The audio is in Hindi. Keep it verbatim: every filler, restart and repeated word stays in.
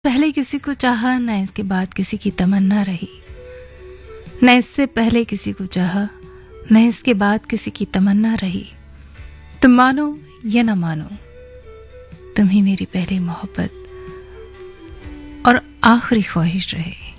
पहले किसी को चाहा, न इसके बाद किसी की तमन्ना रही। न इससे पहले किसी को चाहा, न इसके बाद किसी की तमन्ना रही। तुम मानो या न मानो, तुम ही मेरी पहली मोहब्बत और आखिरी ख्वाहिश रहे।